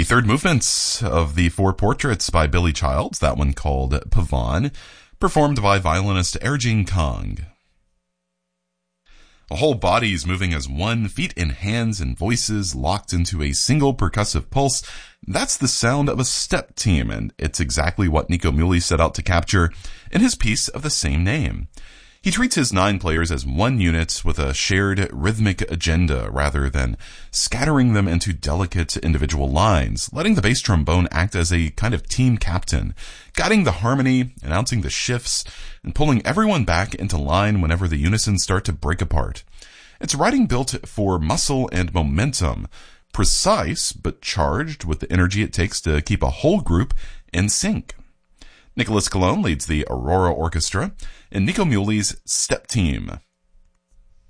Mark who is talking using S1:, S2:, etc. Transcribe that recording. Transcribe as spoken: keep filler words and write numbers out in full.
S1: third movement of the four portraits by Billy Childs, that one called Pavan, performed by violinist Erjing Kong. A whole bodies moving as one, feet and hands and voices locked into a single percussive pulse. That's the sound of a step team, and it's exactly what Nico Muhly set out to capture in his piece of the same name. He treats his nine players as one unit with a shared rhythmic agenda rather than scattering them into delicate individual lines, letting the bass trombone act as a kind of team captain, guiding the harmony, announcing the shifts, and pulling everyone back into line whenever the unisons start to break apart. It's writing built for muscle and momentum, precise but charged with the energy it takes to keep a whole group in sync. Nicholas Colon leads the Aurora Orchestra in Nico Muhly's Step Team